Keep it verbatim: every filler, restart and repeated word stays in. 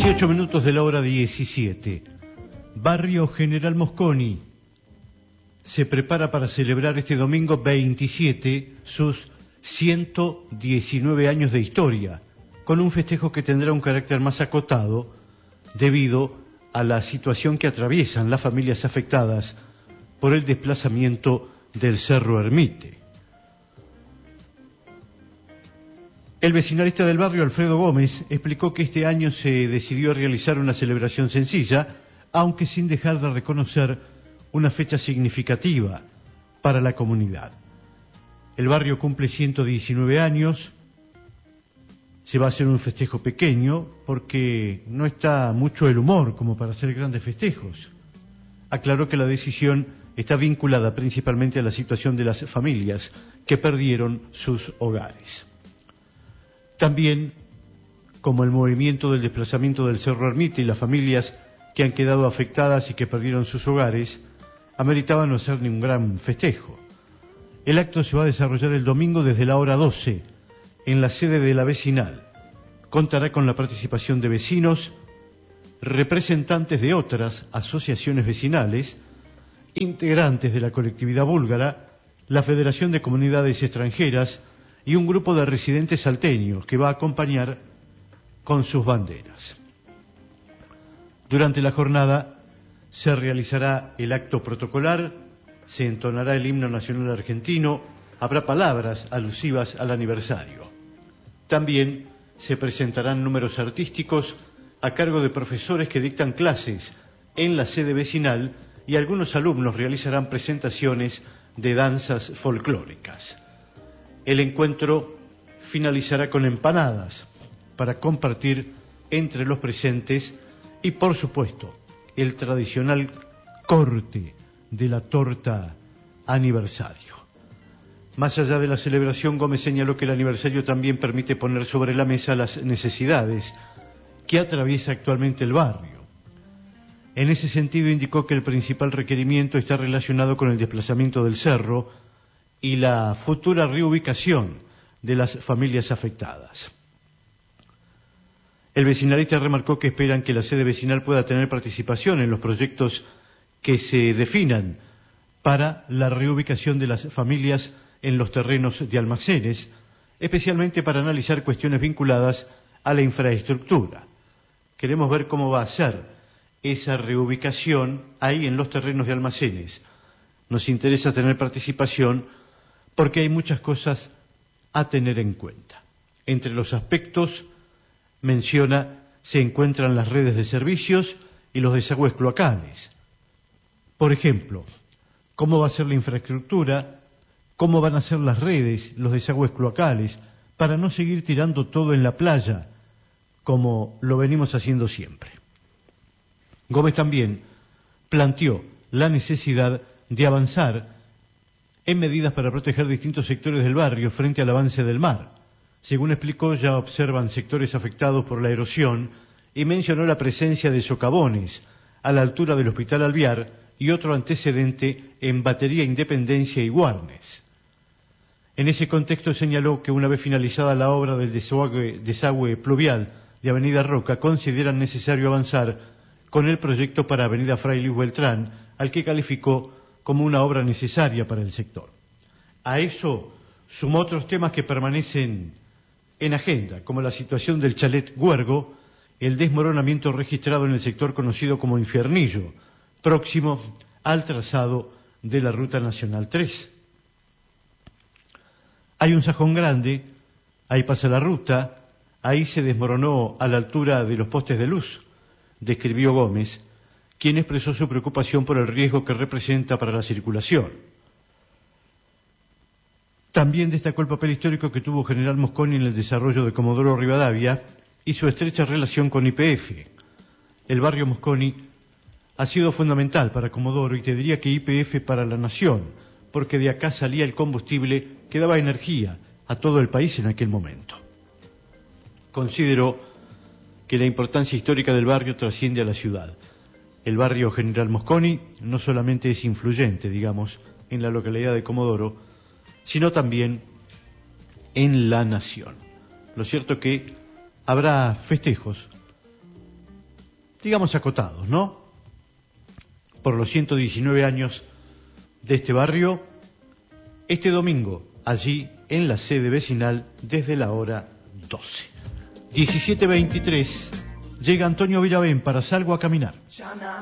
dieciocho minutos de la hora diecisiete. Barrio General Mosconi se prepara para celebrar este domingo veintisiete sus ciento diecinueve años de historia, con un festejo que tendrá un carácter más acotado debido a la situación que atraviesan las familias afectadas por el desplazamiento del Cerro Ermite. El vecinalista del barrio, Alfredo Gómez, explicó que este año se decidió realizar una celebración sencilla, aunque sin dejar de reconocer una fecha significativa para la comunidad. El barrio cumple ciento diecinueve años, se va a hacer un festejo pequeño porque no está mucho el humor como para hacer grandes festejos. Aclaró que la decisión está vinculada principalmente a la situación de las familias que perdieron sus hogares. También, como el movimiento del desplazamiento del Cerro Ermite y las familias que han quedado afectadas y que perdieron sus hogares, ameritaban no hacer ningún gran festejo. El acto se va a desarrollar el domingo desde la hora doce, en la sede de la vecinal. Contará con la participación de vecinos, representantes de otras asociaciones vecinales, integrantes de la colectividad búlgara, la Federación de Comunidades Extranjeras y un grupo de residentes salteños que va a acompañar con sus banderas. Durante la jornada se realizará el acto protocolar, se entonará el himno nacional argentino, habrá palabras alusivas al aniversario. También se presentarán números artísticos a cargo de profesores que dictan clases en la sede vecinal y algunos alumnos realizarán presentaciones de danzas folclóricas. El encuentro finalizará con empanadas para compartir entre los presentes y, por supuesto, el tradicional corte de la torta aniversario. Más allá de la celebración, Gómez señaló que el aniversario también permite poner sobre la mesa las necesidades que atraviesa actualmente el barrio. En ese sentido, indicó que el principal requerimiento está relacionado con el desplazamiento del cerro y la futura reubicación de las familias afectadas. El vecinalista remarcó que esperan que la sede vecinal pueda tener participación en los proyectos que se definan para la reubicación de las familias en los terrenos de almacenes, especialmente para analizar cuestiones vinculadas a la infraestructura. Queremos ver cómo va a ser esa reubicación ahí en los terrenos de almacenes. Nos interesa tener participación porque hay muchas cosas a tener en cuenta. Entre los aspectos, menciona, se encuentran las redes de servicios y los desagües cloacales. Por ejemplo, cómo va a ser la infraestructura, cómo van a ser las redes, los desagües cloacales, para no seguir tirando todo en la playa, como lo venimos haciendo siempre. Gómez también planteó la necesidad de avanzar en medidas para proteger distintos sectores del barrio frente al avance del mar. Según explicó, ya observan sectores afectados por la erosión y mencionó la presencia de socavones a la altura del Hospital Alvear y otro antecedente en Batería Independencia y Guarnes. En ese contexto señaló que una vez finalizada la obra del desagüe, desagüe pluvial de Avenida Roca, consideran necesario avanzar con el proyecto para Avenida Fray Luis Beltrán, al que calificó como una obra necesaria para el sector. A eso sumó otros temas que permanecen en agenda, como la situación del chalet Guergo, el desmoronamiento registrado en el sector conocido como Infiernillo, próximo al trazado de la Ruta Nacional tres. Hay un sajón grande, ahí pasa la ruta, ahí se desmoronó a la altura de los postes de luz, describió Gómez, quien expresó su preocupación por el riesgo que representa para la circulación. También destacó el papel histórico que tuvo General Mosconi en el desarrollo de Comodoro Rivadavia y su estrecha relación con Y P F. El barrio Mosconi ha sido fundamental para Comodoro y te diría que Y P F para la nación, porque de acá salía el combustible que daba energía a todo el país en aquel momento. Consideró que la importancia histórica del barrio trasciende a la ciudad. El barrio General Mosconi no solamente es influyente, digamos, en la localidad de Comodoro, sino también en la nación. Lo cierto que habrá festejos digamos, acotados, ¿no? Por los ciento diecinueve años de este barrio, este domingo, allí en la sede vecinal, desde la hora doce. diecisiete veintitrés, llega Antonio Viravén para Salgo a Caminar.